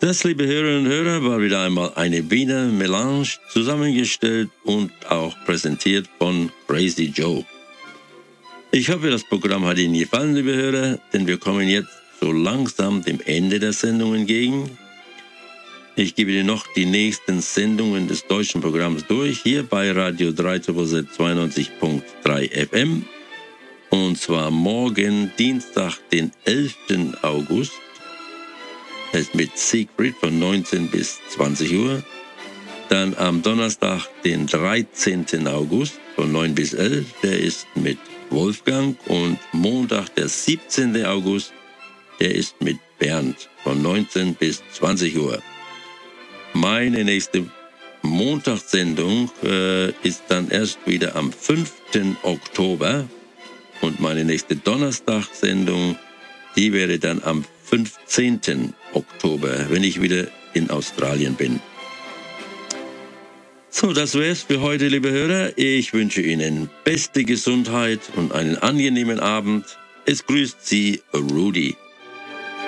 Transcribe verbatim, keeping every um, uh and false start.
Das, liebe Hörerinnen und Hörer, war wieder einmal eine Wiener Melange, zusammengestellt und auch präsentiert von Crazy Joe. Ich hoffe, das Programm hat Ihnen gefallen, liebe Hörer, denn wir kommen jetzt so langsam dem Ende der Sendung entgegen. Ich gebe Ihnen noch die nächsten Sendungen des deutschen Programms durch, hier bei Radio drei zweiundneunzig Komma drei F M. Und zwar morgen, Dienstag, den elften August. Das ist mit Siegfried von neunzehn bis zwanzig Uhr. Dann am Donnerstag, den dreizehnten August von neun bis elf. Der ist mit Wolfgang. Und Montag, der siebzehnten August, der ist mit Bernd von neunzehn bis zwanzig Uhr. Meine nächste Montagssendung äh, ist dann erst wieder am fünften Oktober. Und meine nächste Donnerstagssendung, die wäre dann am fünfzehnten Oktober, wenn ich wieder in Australien bin. So, das wär's für heute, liebe Hörer. Ich wünsche Ihnen beste Gesundheit und einen angenehmen Abend. Es grüßt Sie, Rudi.